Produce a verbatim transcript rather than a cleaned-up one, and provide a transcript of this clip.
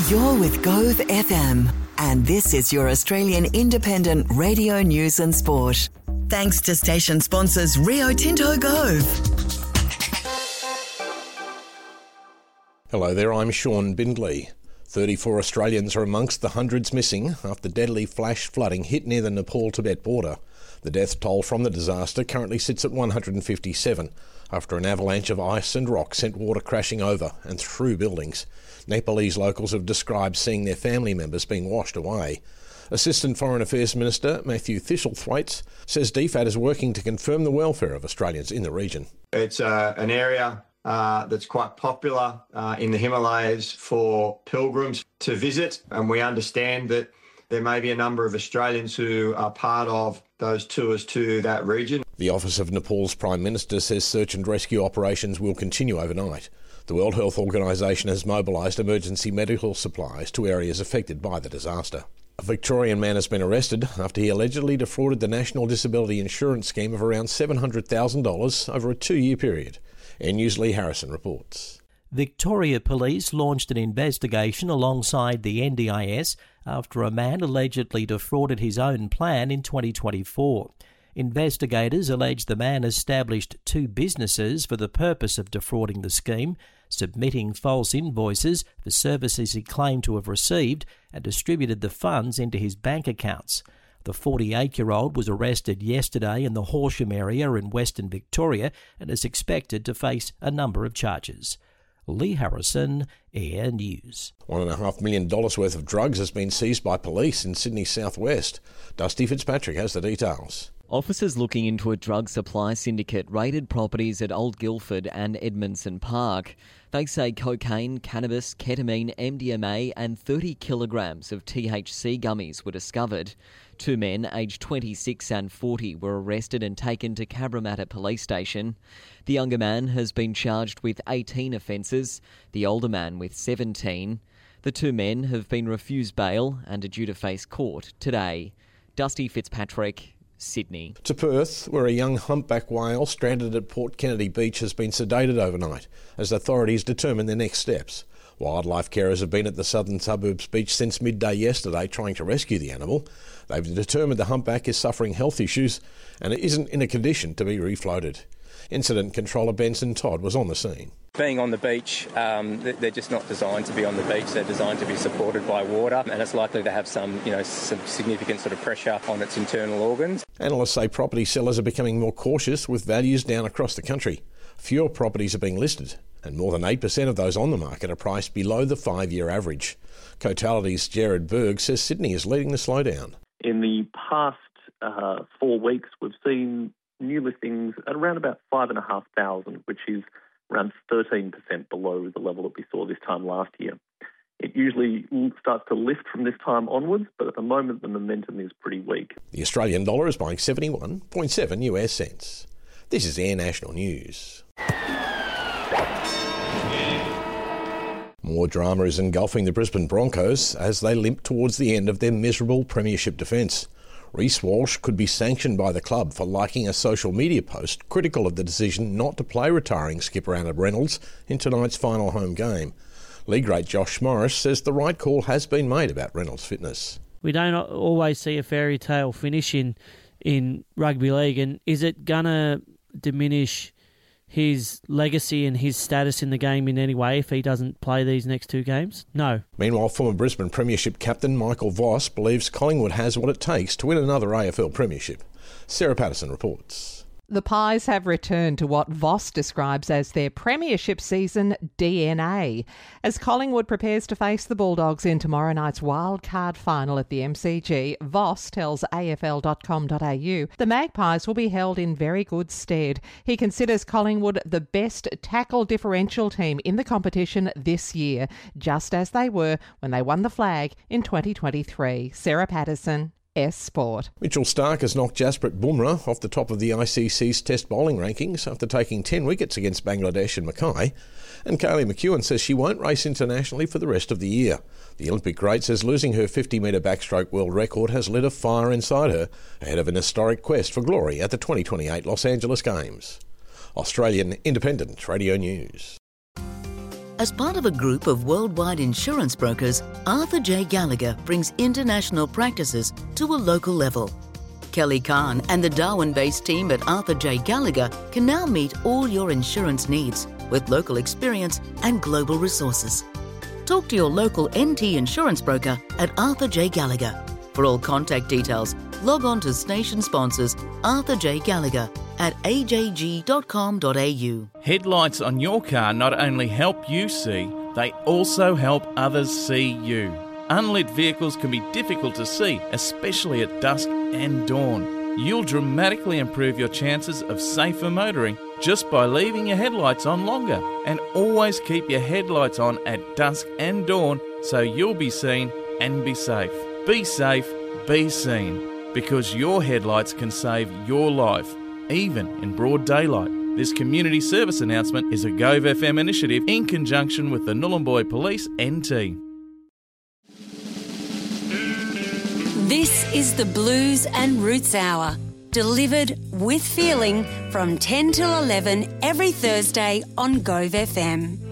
You're with Gove F M, and this is your Australian independent radio news and sport. Thanks to station sponsors Rio Tinto Gove. Hello there, I'm Sean Bindley. thirty-four Australians are amongst the hundreds missing after deadly flash flooding hit near the Nepal-Tibet border. The death toll from the disaster currently sits at one hundred fifty-seven after an avalanche of ice and rock sent water crashing over and through buildings. Nepalese locals have described seeing their family members being washed away. Assistant Foreign Affairs Minister Matthew Thistlethwaite says D FAT is working to confirm the welfare of Australians in the region. It's uh, an area uh, that's quite popular uh, in the Himalayas for pilgrims to visit, and we understand that there may be a number of Australians who are part of those tours to that region. The Office of Nepal's Prime Minister says search and rescue operations will continue overnight. The World Health Organisation has mobilised emergency medical supplies to areas affected by the disaster. A Victorian man has been arrested after he allegedly defrauded the National Disability Insurance Scheme of around seven hundred thousand dollars over a two-year period. N News' Lee Harrison reports. Victoria Police launched an investigation alongside the N D I S after a man allegedly defrauded his own plan in twenty twenty-four. Investigators allege the man established two businesses for the purpose of defrauding the scheme, submitting false invoices for services he claimed to have received, and distributed the funds into his bank accounts. The forty-eight-year-old was arrested yesterday in the Horsham area in Western Victoria and is expected to face a number of charges. Lee Harrison, Air News. One and a half million dollars worth of drugs has been seized by police in Sydney's southwest. Dusty Fitzpatrick has the details. Officers looking into a drug supply syndicate raided properties at Old Guildford and Edmondson Park. They say cocaine, cannabis, ketamine, M D M A and thirty kilograms of T H C gummies were discovered. Two men, aged twenty-six and forty, were arrested and taken to Cabramatta Police Station. The younger man has been charged with eighteen offences, the older man with seventeen. The two men have been refused bail and are due to face court today. Dusty Fitzpatrick, Sydney. To Perth, where a young humpback whale stranded at Port Kennedy Beach has been sedated overnight as authorities determine their next steps. Wildlife carers have been at the southern suburbs beach since midday yesterday trying to rescue the animal. They've determined the humpback is suffering health issues and it isn't in a condition to be refloated. Incident Controller Benson Todd was on the scene. Being on the beach, um, they're just not designed to be on the beach. They're designed to be supported by water, and it's likely to have some, you know, some significant sort of pressure on its internal organs. Analysts say property sellers are becoming more cautious with values down across the country. Fewer properties are being listed, and more than eight percent of those on the market are priced below the five-year average. Cotality's Jared Berg says Sydney is leading the slowdown. In the past uh, four weeks, we've seen new listings at around about five thousand five hundred, which is around thirteen percent below the level that we saw this time last year. It usually starts to lift from this time onwards, but at the moment the momentum is pretty weak. The Australian dollar is buying seventy-one point seven U S cents. This is Air National News. More drama is engulfing the Brisbane Broncos as they limp towards the end of their miserable premiership defence. Reece Walsh could be sanctioned by the club for liking a social media post critical of the decision not to play retiring skipper Anna Reynolds in tonight's final home game. League great Josh Morris says the right call has been made about Reynolds' fitness. We don't always see a fairy tale finish in, in rugby league, and is it going to diminish his legacy and his status in the game in any way if he doesn't play these next two games? No. Meanwhile, former Brisbane Premiership captain Michael Voss believes Collingwood has what it takes to win another A F L Premiership. Sarah Patterson reports. The Pies have returned to what Voss describes as their premiership season D N A, as Collingwood prepares to face the Bulldogs in tomorrow night's wildcard final at the M C G. Voss tells A F L dot com dot A U the Magpies will be held in very good stead. He considers Collingwood the best tackle differential team in the competition this year, just as they were when they won the flag in twenty twenty-three. Sarah Patterson, S Sport. Mitchell Starc has knocked Jasprit Bumrah off the top of the I C C's Test bowling rankings after taking ten wickets against Bangladesh and Mackay. And Kaylee McEwen says she won't race internationally for the rest of the year. The Olympic great says losing her fifty metre backstroke world record has lit a fire inside her ahead of an historic quest for glory at the twenty twenty-eight Los Angeles Games. Australian Independent Radio News. As part of a group of worldwide insurance brokers, Arthur J. Gallagher brings international practices to a local level. Kelly Kahn and the Darwin-based team at Arthur J. Gallagher can now meet all your insurance needs with local experience and global resources. Talk to your local N T insurance broker at Arthur J. Gallagher. For all contact details, log on to station sponsors Arthur J. Gallagher at a j g dot com dot a u. Headlights on your car not only help you see, they also help others see you. Unlit vehicles can be difficult to see, especially at dusk and dawn. You'll dramatically improve your chances of safer motoring just by leaving your headlights on longer. And always keep your headlights on at dusk and dawn so you'll be seen and be safe. Be safe, be seen, because your headlights can save your life, even in broad daylight. This community service announcement is a Gove F M initiative in conjunction with the Nhulunbuy Police N T. This is the Blues and Roots Hour, delivered with feeling from ten till eleven every Thursday on Gove F M.